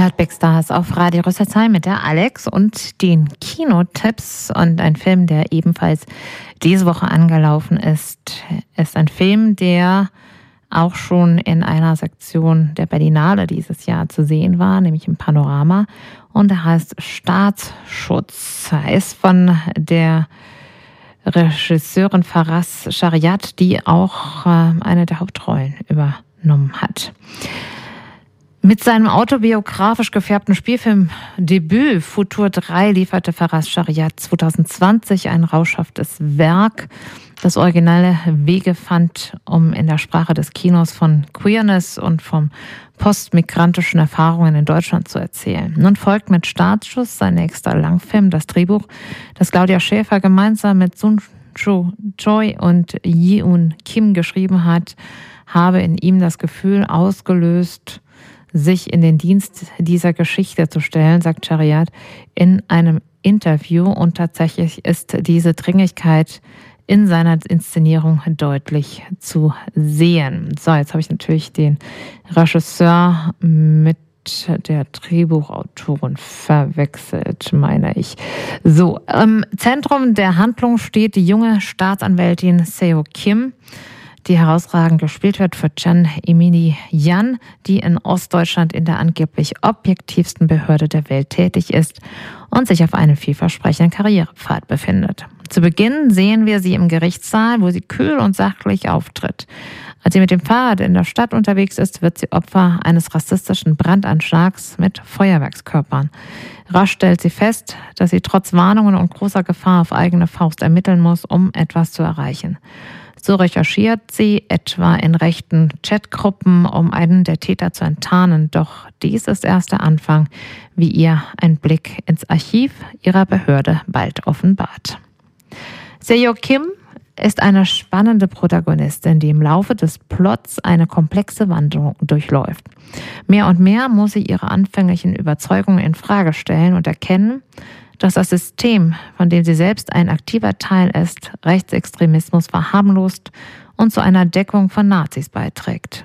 Ihr hört Big Stars auf Radio Rüsselsheim mit der Alex und den Kinotipps. Und ein Film, der ebenfalls diese Woche angelaufen ist ein Film, der auch schon in einer Sektion der Berlinale dieses Jahr zu sehen war, nämlich im Panorama. Und er heißt Staatsschutz. Er ist von der Regisseurin Faraz Shariat, die auch eine der Hauptrollen übernommen hat. Mit seinem autobiografisch gefärbten Spielfilmdebüt Futur 3 lieferte Faraz Shariat 2020 ein rauschhaftes Werk, das originelle Wege fand, um in der Sprache des Kinos von Queerness und von postmigrantischen Erfahrungen in Deutschland zu erzählen. Nun folgt mit Startschuss sein nächster Langfilm, das Drehbuch, das Claudia Schäfer gemeinsam mit Sun Choi und Yeun Kim geschrieben hat, habe in ihm das Gefühl ausgelöst, sich in den Dienst dieser Geschichte zu stellen, sagt Shariat in einem Interview. Und tatsächlich ist diese Dringlichkeit in seiner Inszenierung deutlich zu sehen. So, jetzt habe ich natürlich den Regisseur mit der Drehbuchautorin verwechselt, meine ich. So, im Zentrum der Handlung steht die junge Staatsanwältin Seo Kim, die herausragend gespielt wird für Chan Emini Yan, die in Ostdeutschland in der angeblich objektivsten Behörde der Welt tätig ist und sich auf einem vielversprechenden Karrierepfad befindet. Zu Beginn sehen wir sie im Gerichtssaal, wo sie kühl und sachlich auftritt. Als sie mit dem Fahrrad in der Stadt unterwegs ist, wird sie Opfer eines rassistischen Brandanschlags mit Feuerwerkskörpern. Rasch stellt sie fest, dass sie trotz Warnungen und großer Gefahr auf eigene Faust ermitteln muss, um etwas zu erreichen. So recherchiert sie etwa in rechten Chatgruppen, um einen der Täter zu enttarnen. Doch dies ist erst der Anfang, wie ihr ein Blick ins Archiv ihrer Behörde bald offenbart. Seo Kim ist eine spannende Protagonistin, die im Laufe des Plots eine komplexe Wandlung durchläuft. Mehr und mehr muss sie ihre anfänglichen Überzeugungen in Frage stellen und erkennen, dass das System, von dem sie selbst ein aktiver Teil ist, Rechtsextremismus verharmlost und zu einer Deckung von Nazis beiträgt.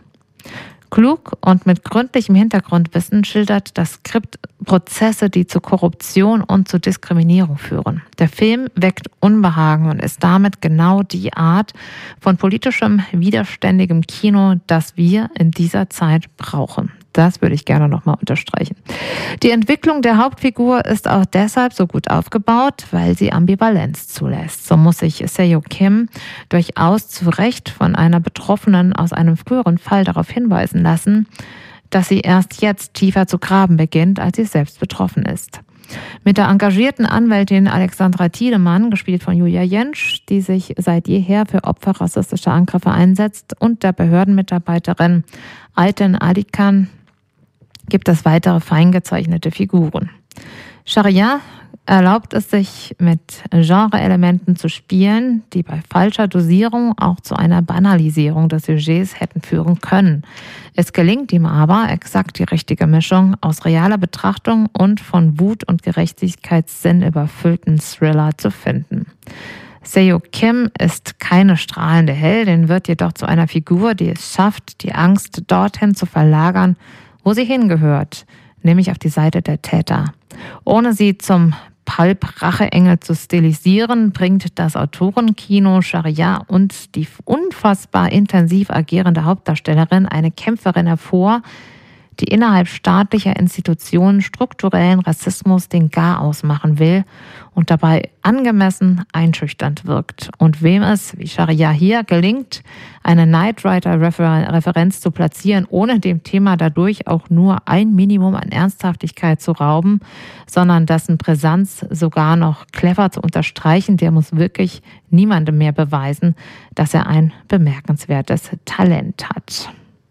Klug und mit gründlichem Hintergrundwissen schildert das Skript Prozesse, die zu Korruption und zu Diskriminierung führen. Der Film weckt Unbehagen und ist damit genau die Art von politischem, widerständigem Kino, das wir in dieser Zeit brauchen. Das würde ich gerne nochmal unterstreichen. Die Entwicklung der Hauptfigur ist auch deshalb so gut aufgebaut, weil sie Ambivalenz zulässt. So muss sich Seo Kim durchaus zu Recht von einer Betroffenen aus einem früheren Fall darauf hinweisen lassen, dass sie erst jetzt tiefer zu graben beginnt, als sie selbst betroffen ist. Mit der engagierten Anwältin Alexandra Tiedemann, gespielt von Julia Jentsch, die sich seit jeher für Opfer rassistischer Angriffe einsetzt, und der Behördenmitarbeiterin Alten Adikan gibt es weitere feingezeichnete Figuren. Shariat erlaubt es sich, mit Genre-Elementen zu spielen, die bei falscher Dosierung auch zu einer Banalisierung des Sujets hätten führen können. Es gelingt ihm aber, exakt die richtige Mischung aus realer Betrachtung und von Wut und Gerechtigkeitssinn überfüllten Thriller zu finden. Seo Kim ist keine strahlende Heldin, wird jedoch zu einer Figur, die es schafft, die Angst dorthin zu verlagern, wo sie hingehört, nämlich auf die Seite der Täter. Ohne sie zum Pulp-Racheengel zu stilisieren, bringt das Autorenkino Shariat und die unfassbar intensiv agierende Hauptdarstellerin eine Kämpferin hervor, die innerhalb staatlicher Institutionen strukturellen Rassismus den Garaus machen will und dabei angemessen einschüchternd wirkt. Und wem es, wie Shariat hier, gelingt, eine Knight Rider-Referenz zu platzieren, ohne dem Thema dadurch auch nur ein Minimum an Ernsthaftigkeit zu rauben, sondern dessen Brisanz sogar noch clever zu unterstreichen, der muss wirklich niemandem mehr beweisen, dass er ein bemerkenswertes Talent hat.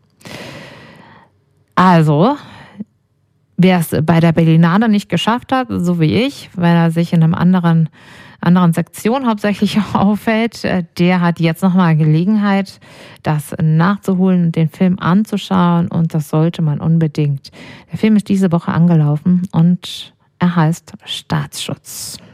Also, wer es bei der Berlinale nicht geschafft hat, so wie ich, weil er sich in einer anderen Sektion hauptsächlich aufhält, der hat jetzt nochmal Gelegenheit, das nachzuholen, den Film anzuschauen, und das sollte man unbedingt. Der Film ist diese Woche angelaufen und er heißt Staatsschutz.